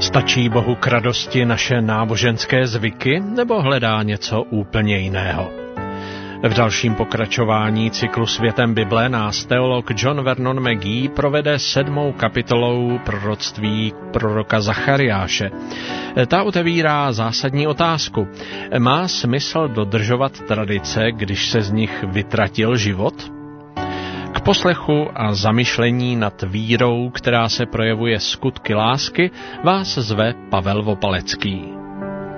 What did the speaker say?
Stačí Bohu k radosti naše náboženské zvyky, nebo hledá něco úplně jiného? V dalším pokračování cyklu Světem Bible nás teolog John Vernon McGee provede 7. kapitolou proroctví proroka Zachariáše. Ta otevírá zásadní otázku. Má smysl dodržovat tradice, když se z nich vytratil život? K poslechu a zamyšlení nad vírou, která se projevuje skutky lásky, vás zve Pavel Vopalecký.